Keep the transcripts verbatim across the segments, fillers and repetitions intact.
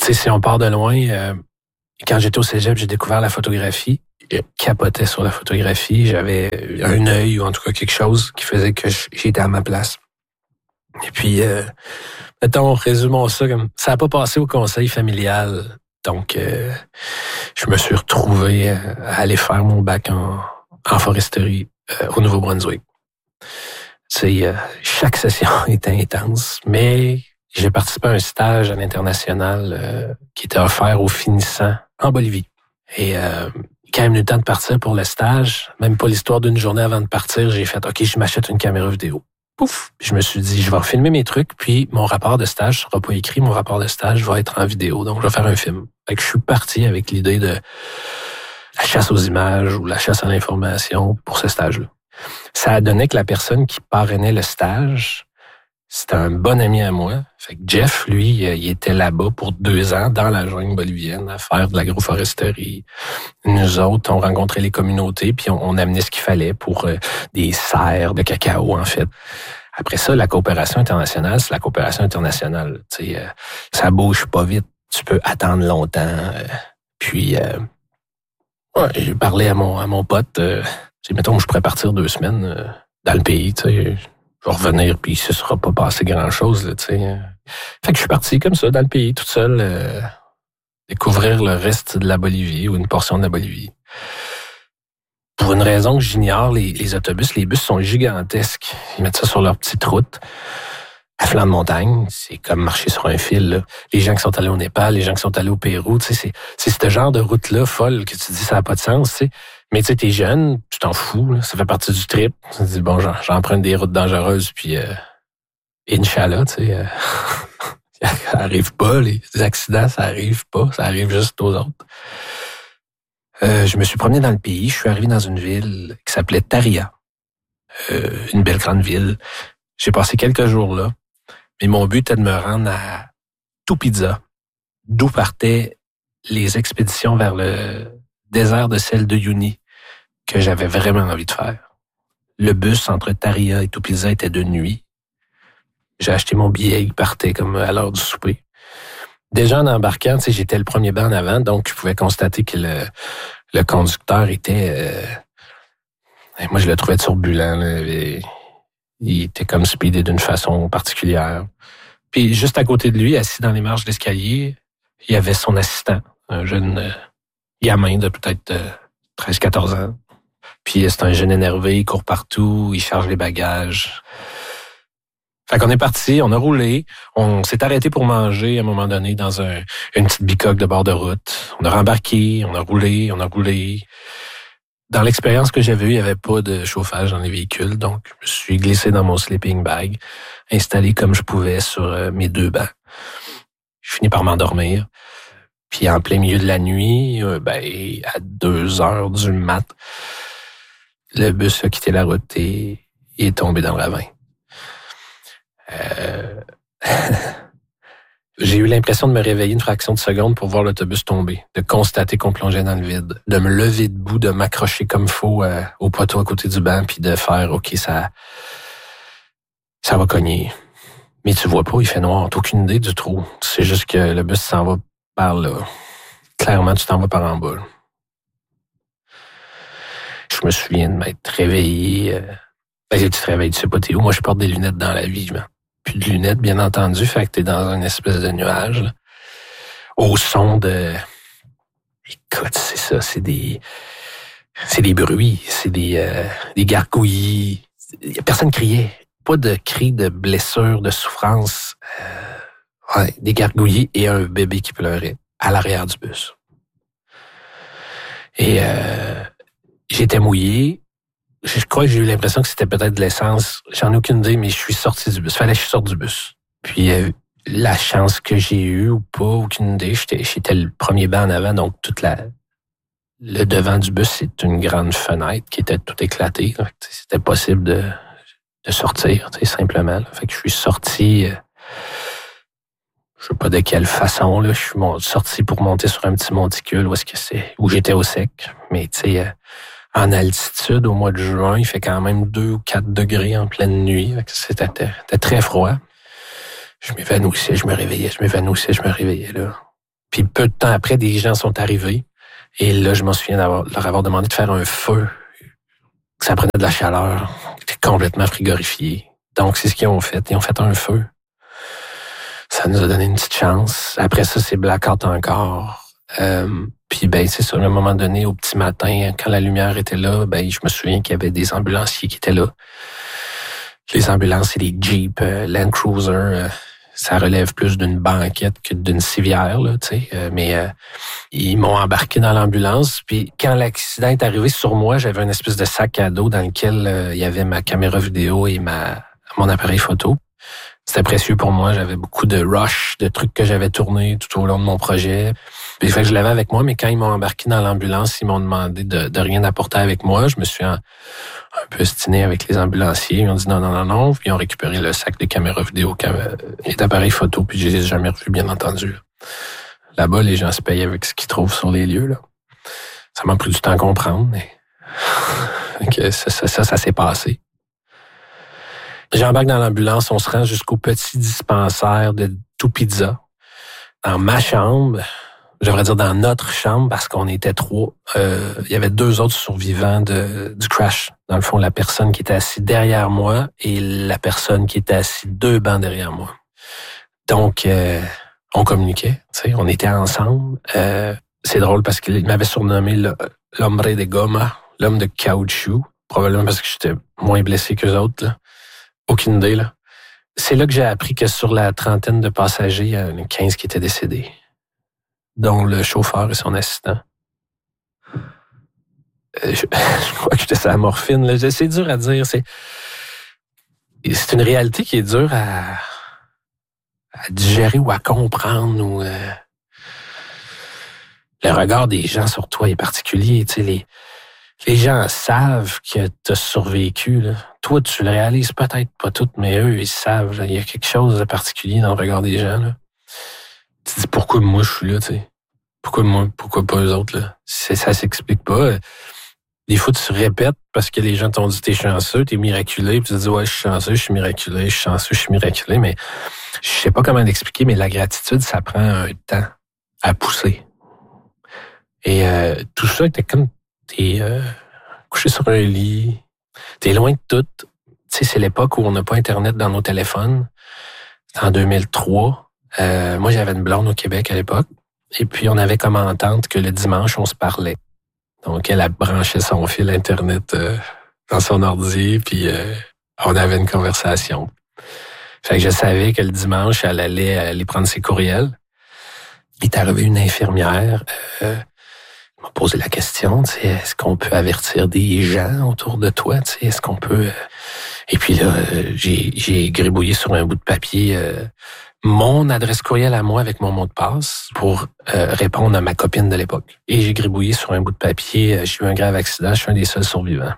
Tu sais, si on part de loin, euh, quand j'étais au cégep, j'ai découvert la photographie. Je capotais sur la photographie. J'avais un œil ou en tout cas quelque chose qui faisait que j'étais à ma place. Et puis, euh, mettons, résumons ça comme ça n'a pas passé au conseil familial. Donc, euh, je me suis retrouvé à aller faire mon bac en, en foresterie euh, au Nouveau-Brunswick. Tu sais, euh, chaque session était intense, mais j'ai participé à un stage à l'international euh, qui était offert aux finissants en Bolivie. Et euh, quand il est venu le temps de partir pour le stage, même pas l'histoire d'une journée avant de partir, j'ai fait « OK, je m'achète une caméra vidéo ». Pouf! Je me suis dit, je vais filmer mes trucs, puis mon rapport de stage sera pas écrit, mon rapport de stage va être en vidéo, donc je vais faire un film. Fait que je suis parti avec l'idée de la chasse aux images ou la chasse à l'information pour ce stage-là. Ça a donné que la personne qui parrainait le stage, c'était un bon ami à moi. Fait que Jeff, lui, il était là-bas pour deux ans dans la jungle bolivienne à faire de l'agroforesterie. Nous autres, on rencontrait les communautés puis on, on amenait ce qu'il fallait pour euh, des serres de cacao, en fait. Après ça, la coopération internationale, c'est la coopération internationale. Tu sais, euh, ça bouge pas vite. Tu peux attendre longtemps. Euh, puis, euh, ouais, j'ai parlé à mon à mon pote. Euh, j'ai mettons, je pourrais partir deux semaines euh, dans le pays. Tu sais, je vais revenir puis ce sera pas passé grand chose. Tu sais, fait que je suis parti comme ça dans le pays, toute seule, euh, découvrir le reste de la Bolivie ou une portion de la Bolivie. Pour une raison que j'ignore, les, les autobus, les bus sont gigantesques. Ils mettent ça sur leur petite route. À flanc de montagne, c'est comme marcher sur un fil. Là. Les gens qui sont allés au Népal, les gens qui sont allés au Pérou, tu sais, c'est, c'est ce genre de route-là folle que tu dis ça n'a pas de sens, tu sais. Mais tu sais, t'es jeune, tu t'en fous, là. Ça fait partie du trip. Tu te dis, bon, j'emprunte des routes dangereuses, puis euh, Inch'Allah, tu sais, euh, ça arrive pas, les accidents, ça arrive pas, ça arrive juste aux autres. Euh, je me suis promené dans le pays, je suis arrivé dans une ville qui s'appelait Tarija, euh, une belle grande ville. J'ai passé quelques jours là, mais mon but était de me rendre à Tupiza, d'où partaient les expéditions vers le désert de sel de Uyuni, que j'avais vraiment envie de faire. Le bus entre Tarija et Tupiza était de nuit. J'ai acheté mon billet, il partait comme à l'heure du souper. Déjà en embarquant, tu sais, j'étais le premier banc en avant, donc je pouvais constater que le, le conducteur était... Euh, moi, je le trouvais turbulent. Là, et, il était comme speedé d'une façon particulière. Puis juste à côté de lui, assis dans les marches d'escalier, il y avait son assistant, un jeune euh, gamin de peut-être euh, treize quatorze ans. Puis c'est un jeune énervé, il court partout, il charge les bagages. Fait qu'on est parti, on a roulé, on s'est arrêté pour manger à un moment donné dans un, une petite bicoque de bord de route. On a rembarqué, on a roulé, on a roulé. Dans l'expérience que j'avais eue, il n'y avait pas de chauffage dans les véhicules, donc je me suis glissé dans mon sleeping bag, installé comme je pouvais sur euh, mes deux bancs. Je finis par m'endormir. Puis en plein milieu de la nuit, euh, ben à deux heures du mat, le bus a quitté la route et il est tombé dans le ravin. Euh... J'ai eu l'impression de me réveiller une fraction de seconde pour voir l'autobus tomber, de constater qu'on plongeait dans le vide, de me lever debout, de m'accrocher comme faux euh, au poteau à côté du banc, puis de faire « OK, ça ça va cogner ». Mais tu vois pas, il fait noir, t'as aucune idée du trou. C'est juste que le bus s'en va par là. Clairement, tu t'en vas par en bas. Je me souviens de m'être réveillé. Euh... Ben, tu te réveilles, tu sais pas t'es où. Moi, je porte des lunettes dans la vie, je mets. Plus de lunettes, bien entendu, fait que t'es dans une espèce de nuage, là, au son de... Écoute, c'est ça, c'est des... C'est des bruits, c'est des, euh, des gargouillis. Personne criait. Pas de cris de blessure, de souffrance. Euh, ouais, des gargouillis et un bébé qui pleurait à l'arrière du bus. Et euh, j'étais mouillé. Je crois que j'ai eu l'impression que c'était peut-être de l'essence. J'en ai aucune idée, mais je suis sorti du bus. Fallait que je sorte du bus. Puis euh, la chance que j'ai eue ou pas, aucune idée. J'étais, j'étais le premier banc en avant, donc toute la le devant du bus, c'est une grande fenêtre qui était toute éclatée. Là. C'était possible de, de sortir, simplement. Là. Fait que je suis sorti. Euh, je sais pas de quelle façon. Là, je suis sorti pour monter sur un petit monticule où est-ce que c'est, où j'étais au sec. Mais tu sais. Euh, En altitude, au mois de juin, il fait quand même deux ou quatre degrés en pleine nuit. C'était, c'était très froid. Je m'évanouissais, je me réveillais, je m'évanouissais, je me réveillais, là. Puis peu de temps après, des gens sont arrivés. Et là, je m'en souviens d'avoir, leur avoir demandé de faire un feu. Ça prenait de la chaleur. C'était complètement frigorifié. Donc, c'est ce qu'ils ont fait. Ils ont fait un feu. Ça nous a donné une petite chance. Après ça, c'est blackout encore. Euh, puis, ben, c'est ça, à un moment donné, au petit matin, quand la lumière était là, ben, je me souviens qu'il y avait des ambulanciers qui étaient là. Les ambulances, c'est des Jeeps, euh, Land Cruiser. Euh, ça relève plus d'une banquette que d'une civière, là, tu sais. Euh, mais euh, ils m'ont embarqué dans l'ambulance. Puis quand l'accident est arrivé sur moi, j'avais une espèce de sac à dos dans lequel euh, il y avait ma caméra vidéo et ma mon appareil photo. C'était précieux pour moi. J'avais beaucoup de rush, de trucs que j'avais tournés tout au long de mon projet. Puis fait que je l'avais avec moi, mais quand ils m'ont embarqué dans l'ambulance, ils m'ont demandé de, de rien apporter avec moi. Je me suis en, un peu stiné avec les ambulanciers. Ils ont dit non, non, non, non. Puis ils ont récupéré le sac de caméras vidéo et d'appareils photo, puis je les ai jamais revus, bien entendu. Là-bas, les gens se payent avec ce qu'ils trouvent sur les lieux, là. Ça m'a pris du temps à comprendre, mais que ça, ça, ça, ça s'est passé. J'embarque dans l'ambulance, on se rend jusqu'au petit dispensaire de Tout Pizza. Dans ma chambre, je devrais dire dans notre chambre, parce qu'on était trois. Euh, il y avait deux autres survivants de, du crash. Dans le fond, la personne qui était assise derrière moi et la personne qui était assise deux bancs derrière moi. Donc, euh, on communiquait, tu sais, on était ensemble. Euh, c'est drôle parce qu'il m'avait surnommé le, l'hombre de goma, l'homme de caoutchouc, probablement parce que j'étais moins blessé qu'eux autres, là. Aucune idée, là. C'est là que j'ai appris que sur la trentaine de passagers, il y en a quinze qui étaient décédés, dont le chauffeur et son assistant. Euh, je, je crois que j'étais sur la morphine, là. C'est dur à dire. C'est, c'est une réalité qui est dure à, à digérer ou à comprendre. Ou, euh, le regard des gens sur toi est particulier. Tu sais, les, les gens savent que tu as survécu, là. Toi, tu le réalises peut-être pas tout, mais eux, ils savent. Là. Il y a quelque chose de particulier dans le regard des gens, là. Tu te dis pourquoi moi je suis là, tu sais. Pourquoi moi, pourquoi pas eux autres, là? C'est, ça s'explique pas. Des fois, tu répètes parce que les gens t'ont dit t'es chanceux, t'es miraculé, puis tu te dis ouais, je suis chanceux, je suis miraculé, je suis chanceux, je suis miraculé, mais je sais pas comment l'expliquer, mais la gratitude, ça prend un temps à pousser. Et euh, tout ça, t'es comme t'es euh, couché sur un lit, t'es loin de tout. Tu sais, c'est l'époque où on n'a pas Internet dans nos téléphones. C'était en deux mille trois. Euh, moi, j'avais une blonde au Québec à l'époque. Et puis, on avait comme entente que le dimanche, on se parlait. Donc, elle a branché son fil Internet euh, dans son ordi, puis euh, on avait une conversation. Fait que je savais que le dimanche, elle allait aller prendre ses courriels. Il est arrivé une infirmière. Euh, elle m'a posé la question, tu sais, est-ce qu'on peut avertir des gens autour de toi? Tu sais, est-ce qu'on peut... Euh... Et puis là, euh, j'ai, j'ai gribouillé sur un bout de papier... Euh, mon adresse courriel à moi avec mon mot de passe pour euh, répondre à ma copine de l'époque. Et j'ai gribouillé sur un bout de papier, euh, j'ai eu un grave accident, je suis un des seuls survivants.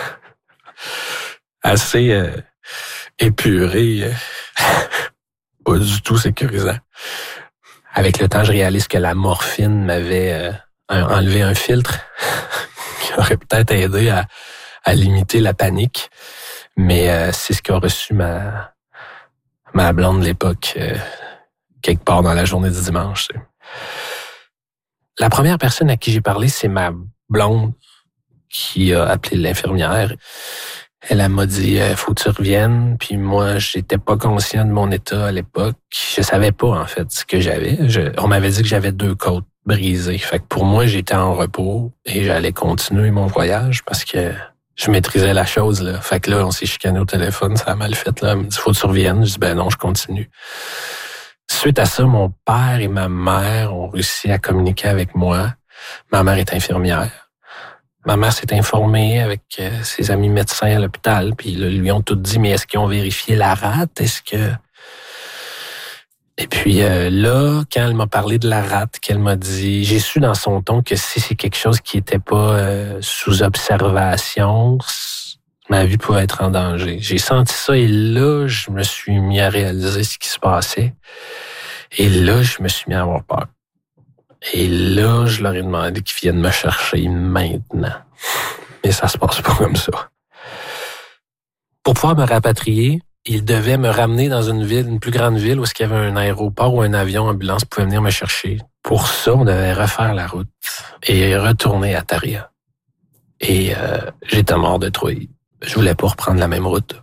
Assez euh, épuré, euh, pas du tout sécurisant. Avec le temps, je réalise que la morphine m'avait euh, enlevé un filtre qui aurait peut-être aidé à, à limiter la panique. Mais euh, c'est ce qu'a reçu ma... ma blonde de l'époque, euh, quelque part dans la journée du dimanche. C'est. La première personne à qui j'ai parlé, c'est ma blonde qui a appelé l'infirmière. Elle, elle m'a dit euh, « faut que tu reviennes ». Puis moi, j'étais pas conscient de mon état à l'époque. Je savais pas, en fait, ce que j'avais. Je, on m'avait dit que j'avais deux côtes brisées. Fait que pour moi, j'étais en repos et j'allais continuer mon voyage parce que je maîtrisais la chose, là. Fait que là, on s'est chicané au téléphone, ça a mal fait, là. Elle me dit, faut que tu reviennes. Je dis, ben non, je continue. Suite à ça, mon père et ma mère ont réussi à communiquer avec moi. Ma mère est infirmière. Ma mère s'est informée avec euh, ses amis médecins à l'hôpital, puis là, lui ont tout dit, mais est-ce qu'ils ont vérifié la rate? Est-ce que... Et puis euh, là, quand elle m'a parlé de la rate, qu'elle m'a dit, j'ai su dans son ton que si c'est quelque chose qui était pas euh, sous observation, ma vie pouvait être en danger. J'ai senti ça et là, je me suis mis à réaliser ce qui se passait. Et là, je me suis mis à avoir peur. Et là, je leur ai demandé qu'ils viennent me chercher maintenant. Mais ça se passe pas comme ça. Pour pouvoir me rapatrier, il devait me ramener dans une ville, une plus grande ville où il y avait un aéroport où un avion ambulance pouvait venir me chercher. Pour ça, on devait refaire la route et retourner à Taria. Et euh, j'étais mort de trouille. Je voulais pas reprendre la même route.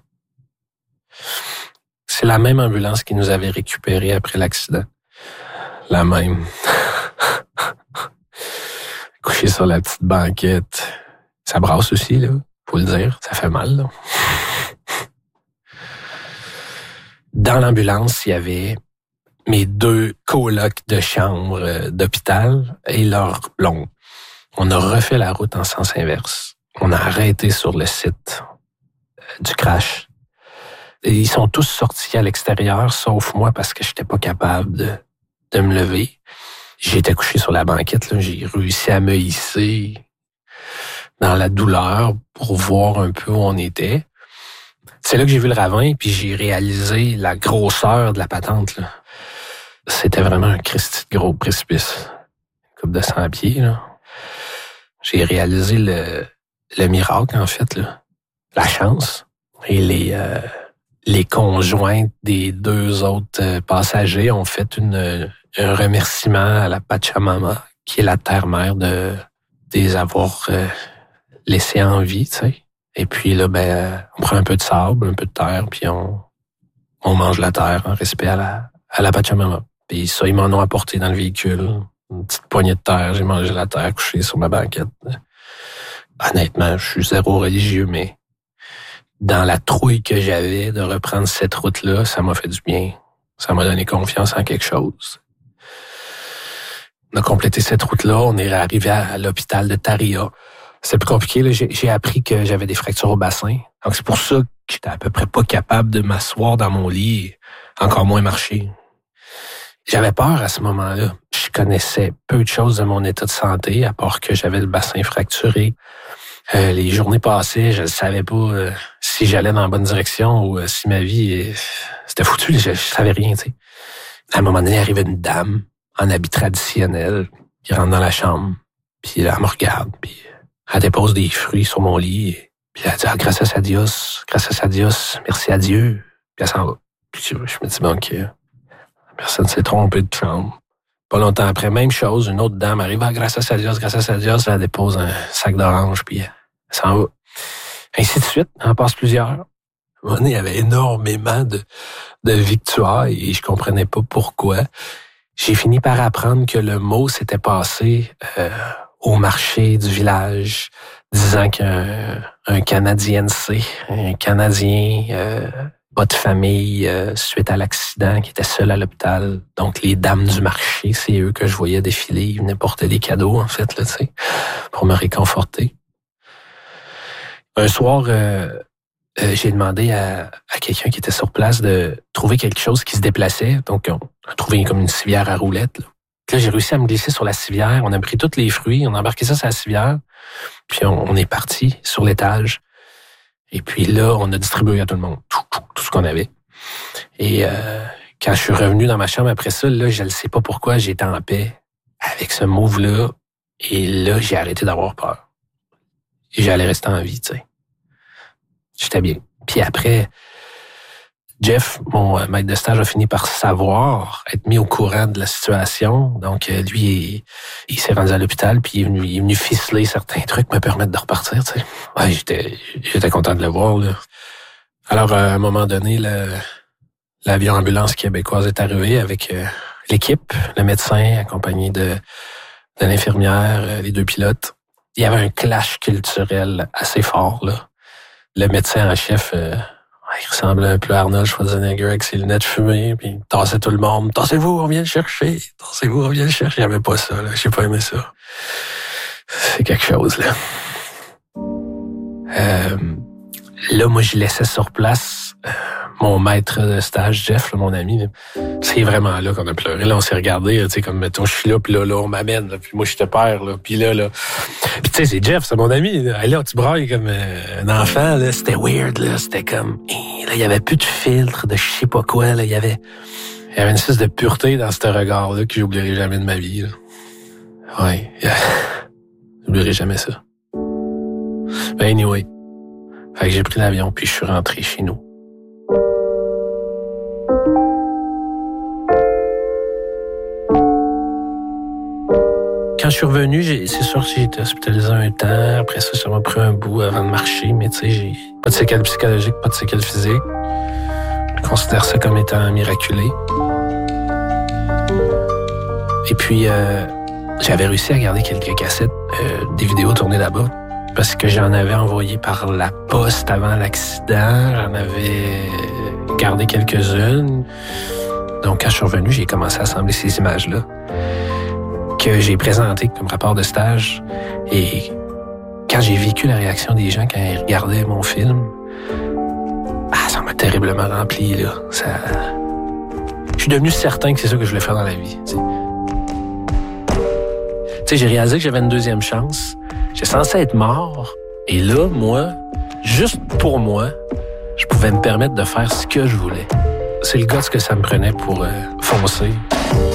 C'est la même ambulance qui nous avait récupérés après l'accident. La même. Couché sur la petite banquette. Ça brasse aussi, là. Faut le dire. Ça fait mal, là. Dans l'ambulance, il y avait mes deux colocs de chambre d'hôpital et leur blonde. On a refait la route en sens inverse. On a arrêté sur le site du crash. Et ils sont tous sortis à l'extérieur, sauf moi, parce que j'étais pas capable de, de me lever. J'étais couché sur la banquette, là. J'ai réussi à me hisser dans la douleur pour voir un peu où on était. C'est là que j'ai vu le ravin, puis j'ai réalisé la grosseur de la patente, là. C'était vraiment un Christi de gros précipice. Une couple de cent pieds, là. J'ai réalisé le, le miracle, en fait, là. La chance. Et les, euh, les conjointes des deux autres euh, passagers ont fait une, un remerciement à la Pachamama, qui est la terre-mère de, des avoir euh, laissés en vie, tu sais. Et puis là, ben, on prend un peu de sable, un peu de terre, puis on, on mange la terre en respect à la, à la Pachamama. Puis ça, ils m'en ont apporté dans le véhicule. Une petite poignée de terre, j'ai mangé la terre couché sur ma banquette. Honnêtement, je suis zéro religieux, mais dans la trouille que j'avais de reprendre cette route-là, ça m'a fait du bien. Ça m'a donné confiance en quelque chose. On a complété cette route-là, on est arrivé à l'hôpital de Taria. C'est plus compliqué, là. J'ai, j'ai appris que j'avais des fractures au bassin. Donc c'est pour ça que j'étais à peu près pas capable de m'asseoir dans mon lit, encore moins marcher. J'avais peur à ce moment-là. Je connaissais peu de choses de mon état de santé, à part que j'avais le bassin fracturé. Euh, les journées passées, je ne savais pas euh, si j'allais dans la bonne direction ou euh, si ma vie... Euh, c'était foutu, je, je savais rien, tu sais. À un moment donné, arrivait une dame en habit traditionnel qui rentre dans la chambre, puis elle me regarde, puis elle dépose des fruits sur mon lit, puis elle dit ah, « Gracias a Dios, gracias a Dios, merci à Dieu », puis elle s'en va. Puis je, je me dis « Bon, ok, personne s'est trompé de chambre ». Pas longtemps après, même chose, une autre dame arrive, ah, gracias a Dios, gracias a Dios, elle dépose un sac d'orange, puis elle s'en va. Ainsi de suite, on en passe plusieurs. À un moment donné, il y avait énormément de, de victoires et je comprenais pas pourquoi. J'ai fini par apprendre que le mot s'était passé euh, au marché du village, disant qu'un un Canadien C, un Canadien... Euh, pas de famille euh, suite à l'accident, qui était seul à l'hôpital. Donc, les dames du marché, c'est eux que je voyais défiler. Ils venaient porter des cadeaux, en fait, là, tu sais, pour me réconforter. Un soir, euh, euh, j'ai demandé à, à quelqu'un qui était sur place de trouver quelque chose qui se déplaçait. Donc, on a trouvé comme une civière à roulettes. Là, là j'ai réussi à me glisser sur la civière. On a pris tous les fruits, on a embarqué ça sur la civière. Puis, on, on est parti sur l'étage. Et puis là, on a distribué à tout le monde tout, tout, tout ce qu'on avait. Et euh, quand je suis revenu dans ma chambre après ça, là, je ne sais pas pourquoi, j'étais en paix avec ce move-là. Et là, j'ai arrêté d'avoir peur. Et j'allais rester en vie, tu sais. J'étais bien. Puis après, Jeff, mon maître de stage, a fini par savoir, être mis au courant de la situation. Donc, lui, il, il s'est rendu à l'hôpital, puis il est, venu, il est venu ficeler certains trucs, me permettre de repartir, tu sais. Ouais, j'étais, j'étais content de le voir, là. Alors, à un moment donné, le, l'avion ambulance québécoise est arrivé avec euh, l'équipe, le médecin, accompagné de, de l'infirmière, euh, les deux pilotes. Il y avait un clash culturel assez fort, là. Le médecin en chef... Euh, il ressemblait un peu à Arnold Schwarzenegger avec ses lunettes fumées, puis il tassait tout le monde. « Tassez-vous, on vient le chercher! Tassez-vous, on vient le chercher! » J'aimais pas ça, là. J'ai pas aimé ça. C'est quelque chose, là. Euh, là, moi, je laissais sur place euh, mon maître de stage, Jeff, là, mon ami. Là. C'est vraiment là qu'on a pleuré. Là, on s'est regardé, tu sais, comme, mettons, je suis là, puis là, là, on m'amène, là, puis moi, je te perds, là, puis là, là... Puis tu sais, c'est Jeff, c'est mon ami. Là, là tu brailles comme euh, un enfant, là. C'était weird, là. C'était comme... Là, il y avait plus de filtre, de je sais pas quoi, là. Il y avait... Il y avait une espèce de pureté dans ce regard-là que j'oublierai jamais de ma vie, là. Ouais. J'oublierai jamais ça. Ben, anyway. Fait que j'ai pris l'avion, puis je suis rentré chez nous. quand je suis revenu, j'ai, c'est sûr que j'ai été hospitalisé un temps. Après ça, ça m'a pris un bout avant de marcher. Mais tu sais, j'ai pas de séquelles psychologiques, pas de séquelles physiques. Je considère ça comme étant miraculé. Et puis, euh, j'avais réussi à garder quelques cassettes, euh, des vidéos tournées là-bas. Parce que j'en avais envoyé par la poste avant l'accident. J'en avais gardé quelques-unes. Donc, quand je suis revenu, j'ai commencé à assembler ces images-là que j'ai présentées comme rapport de stage. Et quand j'ai vécu la réaction des gens quand ils regardaient mon film, ah, ça m'a terriblement rempli, là. Ça... Je suis devenu certain que c'est ça que je voulais faire dans la vie. Tu sais, j'ai réalisé que j'avais une deuxième chance. J'étais censé être mort. Et là, moi, juste pour moi, je pouvais me permettre de faire ce que je voulais. C'est le gars ce que ça me prenait pour euh, foncer.